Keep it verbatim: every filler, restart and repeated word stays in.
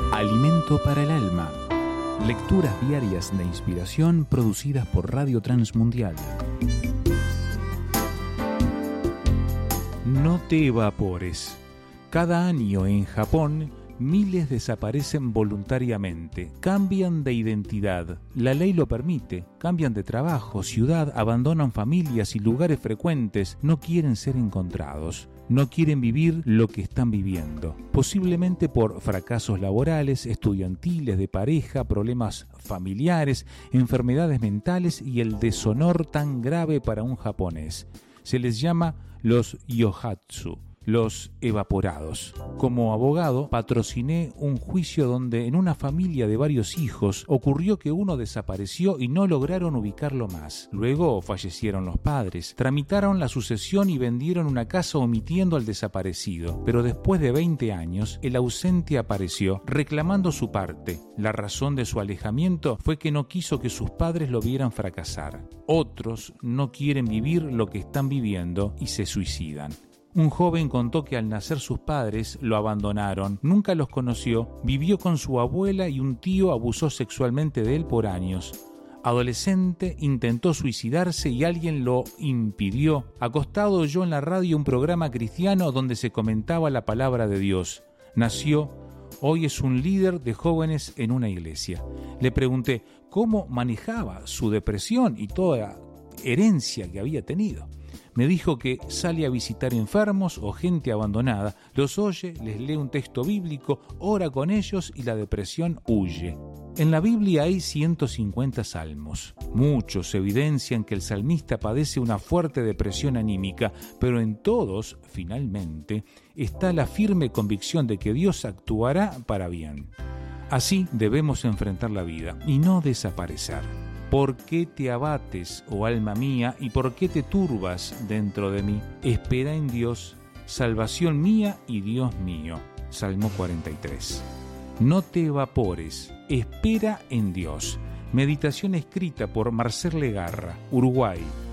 Alimento para el alma. Lecturas diarias de inspiración producidas por Radio Transmundial. No te evapores. Cada año en Japón, miles desaparecen voluntariamente, cambian de identidad, la ley lo permite, cambian de trabajo, ciudad, abandonan familias y lugares frecuentes, no quieren ser encontrados. No quieren vivir lo que están viviendo, posiblemente por fracasos laborales, estudiantiles, de pareja, problemas familiares, enfermedades mentales y el deshonor tan grave para un japonés. Se les llama los yohatsu, los evaporados. Como abogado, patrociné un juicio donde en una familia de varios hijos ocurrió que uno desapareció y no lograron ubicarlo más. Luego fallecieron los padres, tramitaron la sucesión y vendieron una casa omitiendo al desaparecido. Pero después de veinte años, el ausente apareció reclamando su parte. La razón de su alejamiento fue que no quiso que sus padres lo vieran fracasar. Otros no quieren vivir lo que están viviendo y se suicidan. Un joven contó que al nacer sus padres lo abandonaron, nunca los conoció, vivió con su abuela y un tío abusó sexualmente de él por años. Adolescente, intentó suicidarse y alguien lo impidió. Acostado oyó en la radio un programa cristiano donde se comentaba la palabra de Dios. Nació, hoy es un líder de jóvenes en una iglesia. Le pregunté cómo manejaba su depresión y toda herencia que había tenido. Me dijo que sale a visitar enfermos o gente abandonada, los oye, les lee un texto bíblico, ora con ellos y la depresión huye. En la Biblia hay ciento cincuenta salmos. Muchos evidencian que el salmista padece una fuerte depresión anímica, pero en todos, finalmente, está la firme convicción de que Dios actuará para bien. Así debemos enfrentar la vida y no desaparecer. ¿Por qué te abates, oh alma mía, y por qué te turbas dentro de mí? Espera en Dios, salvación mía y Dios mío. Salmo cuarenta y tres. No te evapores, espera en Dios. Meditación escrita por Marcel Legarra, Uruguay.